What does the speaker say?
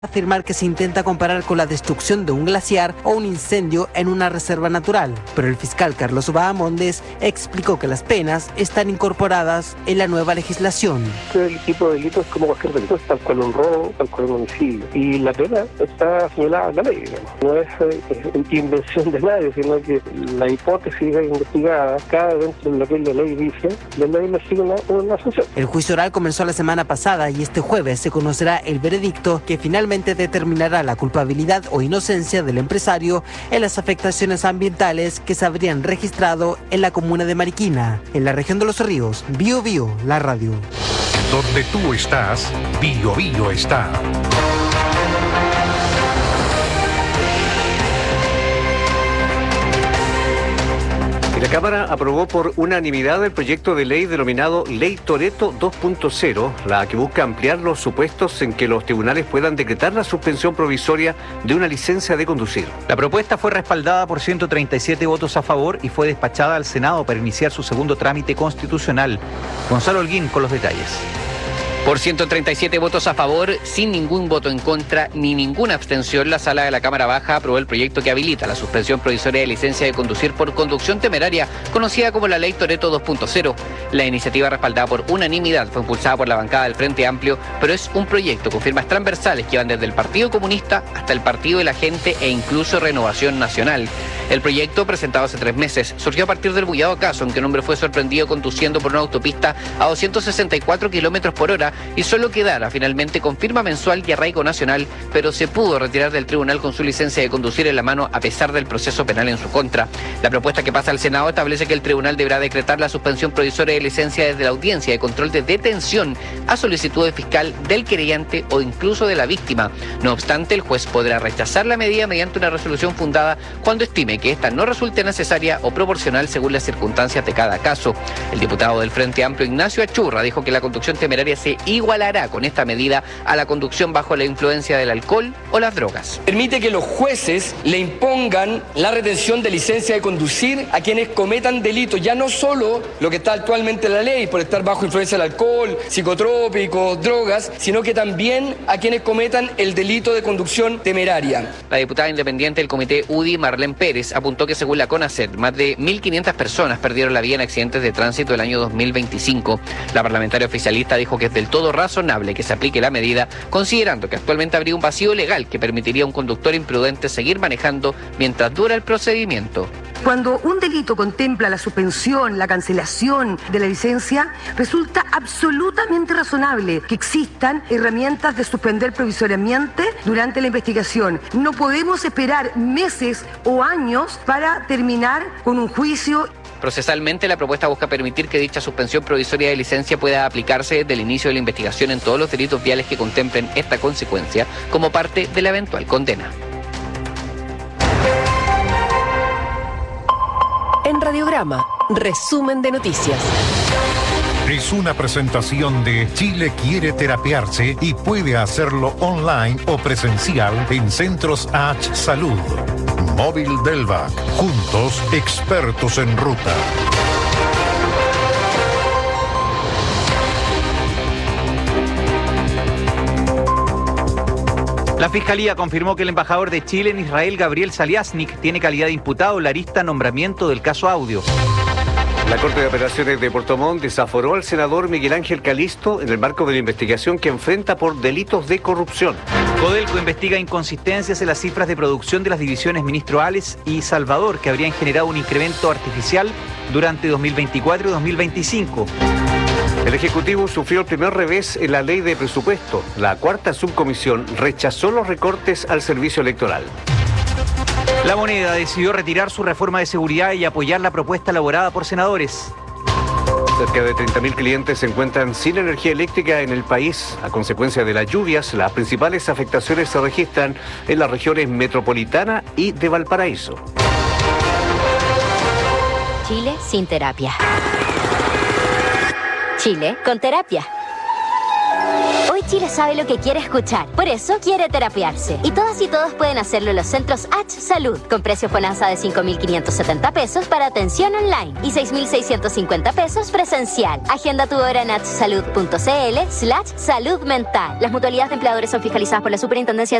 afirmar que se intenta comparar con la destrucción de un glaciar o un incendio en una reserva natural, pero el fiscal Carlos Bahamondes explicó que las penas están incorporadas en la nueva legislación. El tipo de delito es como cualquier delito, tal cual un robo, tal cual un homicidio, y la pena está señalada en la ley, digamos. No es invención de nadie, sino que la hipótesis investigada, cada dentro de lo que la ley dice, la ley le sigue una sanción. El juicio oral comenzó la semana pasada y este jueves se conocerá el veredicto que finalmente determinará la culpabilidad o inocencia del empresario en las afectaciones ambientales que se habrían registrado en la comuna de Mariquina, en la región de Los Ríos. Bio Bio, la radio. Donde tú estás, Bio Bio está. La Cámara aprobó por unanimidad el proyecto de ley denominado Ley Toretto 2.0, la que busca ampliar los supuestos en que los tribunales puedan decretar la suspensión provisoria de una licencia de conducir. La propuesta fue respaldada por 137 votos a favor y fue despachada al Senado para iniciar su segundo trámite constitucional. Gonzalo Holguín con los detalles. Por 137 votos a favor, sin ningún voto en contra ni ninguna abstención, la Sala de la Cámara Baja aprobó el proyecto que habilita la suspensión provisoria de licencia de conducir por conducción temeraria, conocida como la Ley Toretto 2.0. La iniciativa, respaldada por unanimidad, fue impulsada por la bancada del Frente Amplio, pero es un proyecto con firmas transversales que van desde el Partido Comunista hasta el Partido de la Gente e incluso Renovación Nacional. El proyecto, presentado hace 3 meses, surgió a partir del bullado caso en que un hombre fue sorprendido conduciendo por una autopista a 264 kilómetros por hora y solo quedara finalmente con firma mensual y arraigo nacional, pero se pudo retirar del tribunal con su licencia de conducir en la mano a pesar del proceso penal en su contra. La propuesta que pasa al Senado establece que el tribunal deberá decretar la suspensión provisoria de licencia desde la audiencia de control de detención a solicitud de fiscal del querellante o incluso de la víctima. No obstante, el juez podrá rechazar la medida mediante una resolución fundada cuando estime que esta no resulte necesaria o proporcional según las circunstancias de cada caso. El diputado del Frente Amplio, Ignacio Achurra, dijo que la conducción temeraria se igualará con esta medida a la conducción bajo la influencia del alcohol o las drogas. Permite que los jueces le impongan la retención de licencia de conducir a quienes cometan delitos, ya no solo lo que está actualmente en la ley, por estar bajo influencia del alcohol, psicotrópicos, drogas, sino que también a quienes cometan el delito de conducción temeraria. La diputada independiente del Comité UDI, Marlene Pérez, apuntó que según la CONACET, más de 1.500 personas perdieron la vida en accidentes de tránsito el año 2025. La parlamentaria oficialista dijo que es del todo razonable que se aplique la medida, considerando que actualmente habría un vacío legal que permitiría a un conductor imprudente seguir manejando mientras dura el procedimiento. Cuando un delito contempla la suspensión, la cancelación de la licencia, resulta absolutamente razonable que existan herramientas de suspender provisoriamente durante la investigación. No podemos esperar meses o años para terminar con un juicio. Procesalmente, la propuesta busca permitir que dicha suspensión provisoria de licencia pueda aplicarse desde el inicio de la investigación en todos los delitos viales que contemplen esta consecuencia como parte de la eventual condena. En Radiograma, resumen de noticias. Es una presentación de Chile quiere terapiarse y puede hacerlo online o presencial en Centros H Salud. Móvil Delvac, juntos expertos en ruta. La Fiscalía confirmó que el embajador de Chile en Israel, Gabriel Saliasnik, tiene calidad de imputado en la lista nombramiento del caso Audio. La Corte de Apelaciones de Puerto Montt desaforó al senador Miguel Ángel Calisto en el marco de la investigación que enfrenta por delitos de corrupción. Codelco investiga inconsistencias en las cifras de producción de las divisiones Ministro Ales y Salvador, que habrían generado un incremento artificial durante 2024 y 2025. El Ejecutivo sufrió el primer revés en la ley de presupuesto. La cuarta subcomisión rechazó los recortes al servicio electoral. La Moneda decidió retirar su reforma de seguridad y apoyar la propuesta elaborada por senadores. Cerca de 30.000 clientes se encuentran sin energía eléctrica en el país. A consecuencia de las lluvias, las principales afectaciones se registran en las regiones metropolitana y de Valparaíso. Chile sin terapia. Chile con terapia. Hoy Chile sabe lo que quiere escuchar, por eso quiere terapiarse. Y todas y todos pueden hacerlo en los centros H Salud, con precio FONASA de 5.570 pesos para atención online y 6.650 pesos presencial. Agenda tu hora en hsalud.cl/salud mental. Las mutualidades de empleadores son fiscalizadas por la Superintendencia